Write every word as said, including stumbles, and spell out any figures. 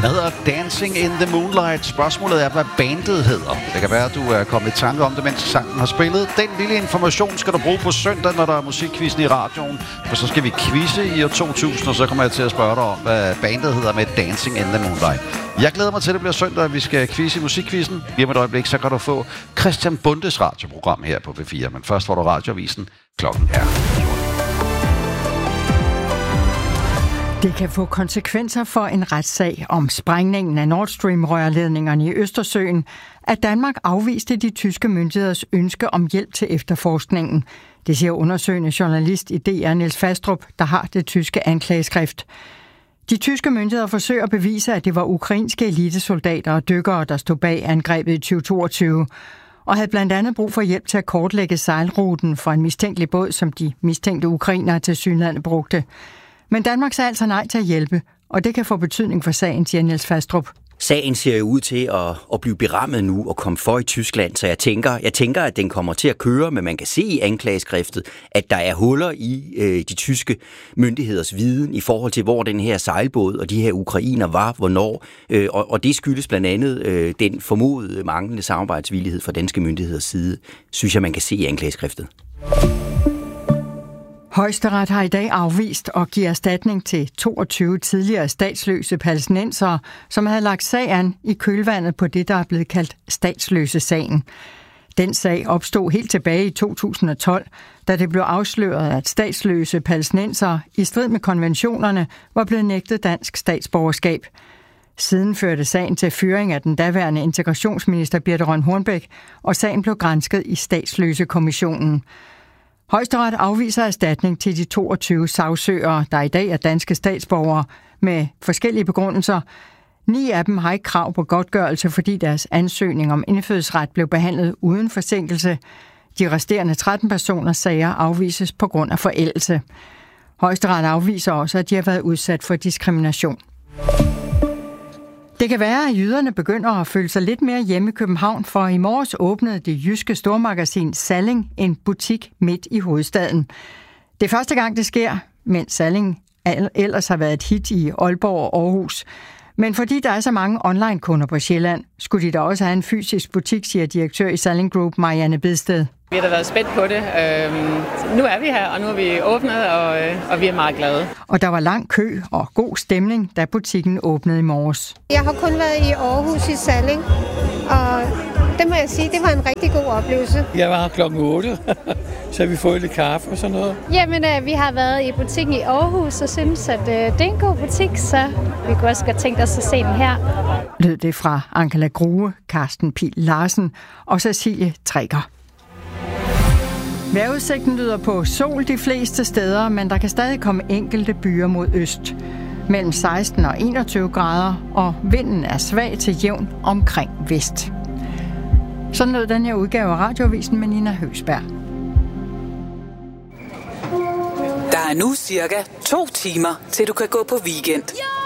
Den hedder Dancing in the Moonlight. Spørgsmålet er, hvad bandet hedder. Det kan være, at du er kommet i tanke om det, mens sangen har spillet. Den lille information skal du bruge på søndag, når der er musikquizzen i radioen. For så skal vi quizze i år to tusind, og så kommer jeg til at spørge dig om, hvad bandet hedder med Dancing in the Moonlight. Jeg glæder mig til, at det bliver søndag, at vi skal quizze i musikquizzen. Lige om et øjeblik, så kan du få Christian Bundes radioprogram her på P fire. Men først får du radioavisen. Klokken er Det kan få konsekvenser for en retssag om sprængningen af Nord Stream-rørledningerne i Østersøen, at Danmark afviste de tyske myndigheders ønske om hjælp til efterforskningen. Det siger undersøgende journalist i D R Niels Fastrup, der har det tyske anklageskrift. De tyske myndigheder forsøger at bevise, at det var ukrainske elitesoldater og dykkere, der stod bag angrebet i tyve toogtyve, og havde blandt andet brug for hjælp til at kortlægge sejlruten for en mistænkelig båd, som de mistænkte ukrainere tilsyneladende brugte. Men Danmark sagde altså nej til at hjælpe, og det kan få betydning for sagen, siger Niels Fastrup. Sagen ser jo ud til at, at blive berammet nu og komme for i Tyskland, så jeg tænker, jeg tænker, at den kommer til at køre, men man kan se i anklageskriftet, at der er huller i øh, de tyske myndigheders viden i forhold til, hvor den her sejlbåd og de her ukrainer var, hvornår, øh, og, og det skyldes blandt andet øh, den formodede manglende samarbejdsvillighed fra danske myndigheders side, synes jeg, man kan se i anklageskriftet. Højesteret har i dag afvist at give erstatning til toogtyve tidligere statsløse palæstinensere, som havde lagt sag an i kølvandet på det, der er blevet kaldt statsløse-sagen. Den sag opstod helt tilbage i to tusind og tolv, da det blev afsløret, at statsløse palæstinensere i strid med konventionerne var blevet nægtet dansk statsborgerskab. Siden førte sagen til fyring af den daværende integrationsminister Birthe Rønn Hornbech, og sagen blev gransket i statsløsekommissionen. Højesteret afviser erstatning til de toogtyve sagsøgere, der i dag er danske statsborgere, med forskellige begrundelser. Ni af dem har ikke krav på godtgørelse, fordi deres ansøgning om indfødsret blev behandlet uden forsinkelse. De resterende tretten personers sager afvises på grund af forældelse. Højesteret afviser også, at de har været udsat for diskrimination. Det kan være, at jyderne begynder at føle sig lidt mere hjemme i København, for i morges åbnede det jyske stormagasin Salling en butik midt i hovedstaden. Det er første gang, det sker, mens Salling ellers har været et hit i Aalborg og Aarhus. Men fordi der er så mange online-kunder på Sjælland, skulle de da også have en fysisk butik, siger direktør i Salling Group, Marianne Bedsted. Vi har da været spændt på det. Øhm, nu er vi her, og nu er vi åbnet, og, og vi er meget glade. Og der var lang kø og god stemning, da butikken åbnede i morges. Jeg har kun været i Aarhus i Salling, og det må jeg sige, det var en rigtig god oplevelse. Jeg var her klokken otte, så vi fået lidt kaffe og sådan noget. Jamen, øh, vi har været i butikken i Aarhus og synes, at øh, det er en god butik, så vi kunne også godt tænke os at se den her. Lød det fra Angela Grue, Carsten Pihl Larsen og Cecilie Trækker. Vejrudsigten lyder på sol de fleste steder, men der kan stadig komme enkelte byer mod øst. Mellem seksten og enogtyve grader, og vinden er svag til jævn omkring vest. Sådan lød den her udgave af Radioavisen med Nina Høgsberg. Der er nu cirka to timer, til du kan gå på weekend.